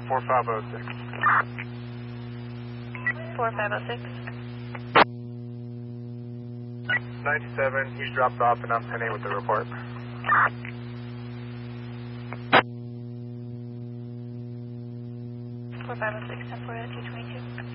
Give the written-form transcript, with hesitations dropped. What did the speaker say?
4506. 4506. 97, he's dropped off and I'm 10-8 with the report. 4506, 10-4, 222.